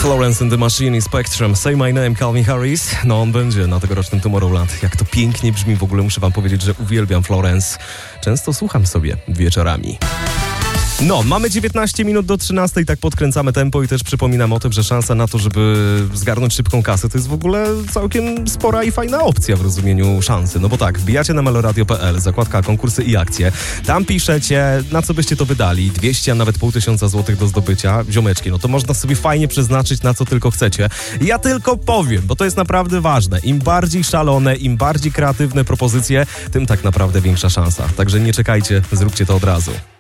Florence and the Machine i Spectrum, Say My Name, Calvin Harris. No on będzie na tegorocznym Tomorrowland. Jak to pięknie brzmi, w ogóle muszę wam powiedzieć, że uwielbiam Florence. Często słucham sobie wieczorami. No, mamy 19 minut do 13, tak podkręcamy tempo i też przypominam o tym, że szansa na to, żeby zgarnąć szybką kasę, to jest w ogóle całkiem spora i fajna opcja w rozumieniu szansy. No bo tak, wbijacie na meloradio.pl, zakładka konkursy i akcje. Tam piszecie, na co byście to wydali, 200, a nawet 500 złotych do zdobycia. Ziomeczki, no to można sobie fajnie przeznaczyć na co tylko chcecie. Ja tylko powiem, bo to jest naprawdę ważne. Im bardziej szalone, im bardziej kreatywne propozycje, tym tak naprawdę większa szansa. Także nie czekajcie, zróbcie to od razu.